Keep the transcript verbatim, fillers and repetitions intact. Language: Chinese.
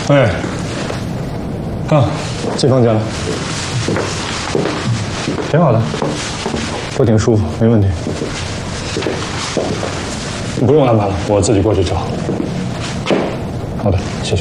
哎，啊，这房间了，挺好的，都挺舒服，没问题。不用安排了，我自己过去找。好的，谢谢。